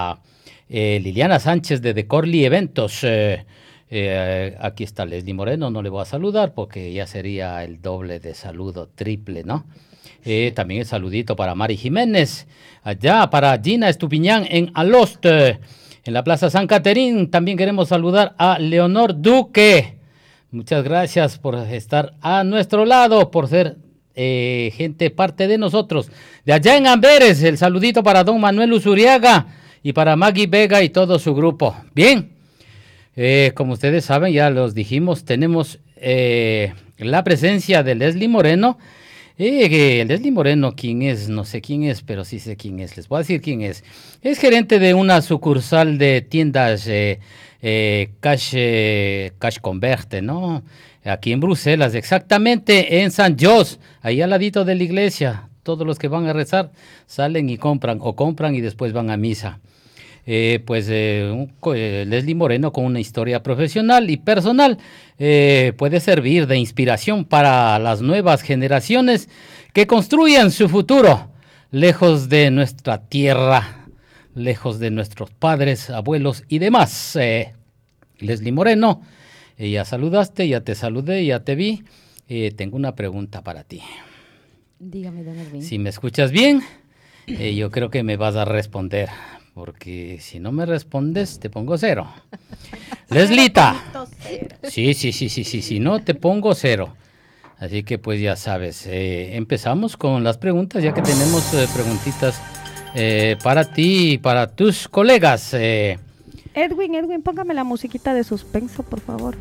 Liliana Sánchez de Decorli Eventos. Aquí está Leslie Moreno, no le voy a saludar porque ya sería el doble de saludo, triple, ¿no? También el saludito para Mari Jiménez, allá para Gina Estupiñán en Alost, en la Plaza San Caterín. También queremos saludar a Leonor Duque. Muchas gracias por estar a nuestro lado, por ser gente parte de nosotros. De allá en Amberes, el saludito para don Manuel Usuriaga y para Maggie Vega y todo su grupo. Bien, como ustedes saben, ya los dijimos, tenemos la presencia de Leslie Moreno. Leslie Moreno, ¿quién es? No sé quién es, pero sí sé quién es. Les voy a decir quién es. Es gerente de una sucursal de tiendas Cash Converte, ¿no? Aquí en Bruselas, exactamente en San Jos, ahí al ladito de la iglesia. Todos los que van a rezar salen y compran, o compran y después van a misa. Leslie Moreno, con una historia profesional y personal, puede servir de inspiración para las nuevas generaciones que construyan su futuro lejos de nuestra tierra, lejos de nuestros padres, abuelos y demás. Leslie Moreno, ya saludaste, ya te saludé, ya te vi. Tengo una pregunta para ti. Dígame, don Edwin. Si me escuchas bien, yo creo que me vas a responder. Porque si no me respondes, te pongo 0. Leslita. Sí, si no, te pongo 0. Así que pues ya sabes, empezamos con las preguntas, ya que tenemos preguntitas para ti y para tus colegas. Edwin, póngame la musiquita de suspenso, por favor.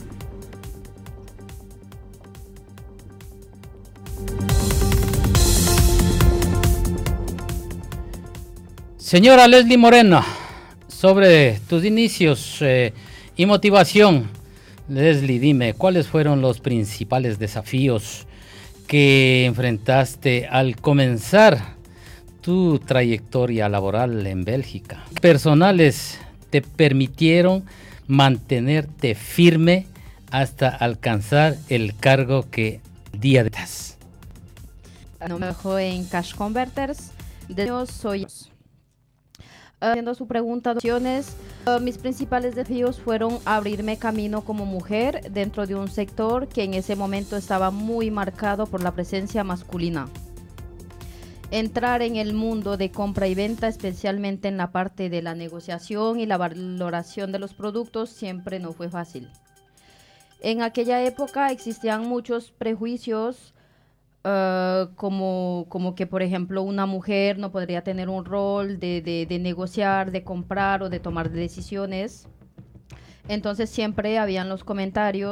Señora Leslie Moreno, sobre tus inicios y motivación, Leslie, dime, ¿cuáles fueron los principales desafíos que enfrentaste al comenzar tu trayectoria laboral en Bélgica? ¿Personales te permitieron mantenerte firme hasta alcanzar el cargo que día de estás? No me dejó en Cash Converters. Yo soy... Haciendo su pregunta, mis principales desafíos fueron abrirme camino como mujer dentro de un sector que en ese momento estaba muy marcado por la presencia masculina. Entrar en el mundo de compra y venta, especialmente en la parte de la negociación y la valoración de los productos, siempre no fue fácil. En aquella época existían muchos prejuicios, como que, por ejemplo, una mujer no podría tener un rol de negociar, de comprar o de tomar decisiones. Entonces siempre habían los comentarios